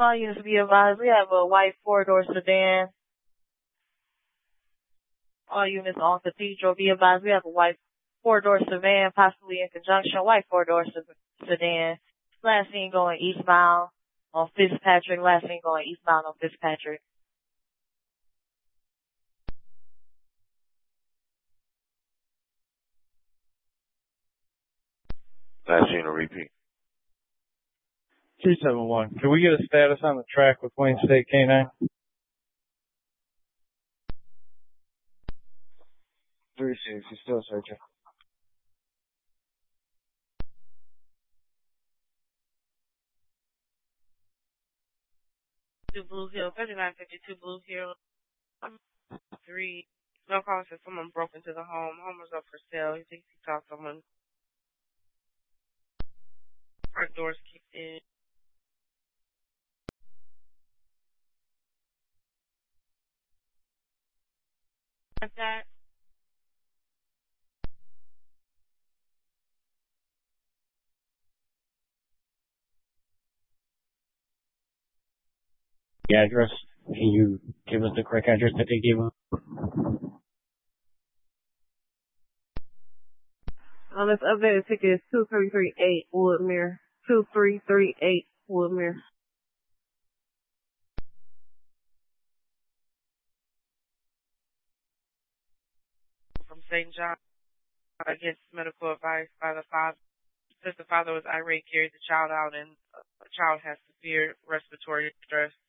All units be advised, we have a white four-door sedan. All units on Cathedral, be advised, we have a white four-door sedan, possibly in conjunction, white four-door sedan. Last seen going eastbound on Fitzpatrick. Last seen going eastbound on Fitzpatrick. Last seen a repeat. 271. Can we get a status on the track with Wayne State K9? 36, he's still searching. Blue Hill, 3952 Blue Hill. 3. No call said someone broke into the home. Home was up for sale. He thinks he saw someone. Front doors kicked in. Like that. The address. Can you give us the correct address that they gave us? This updated ticket is 2338 Woodmere. 2338 Woodmere. From St. John against medical advice by the father. Since the father was irate, carried the child out, and the child has severe respiratory distress.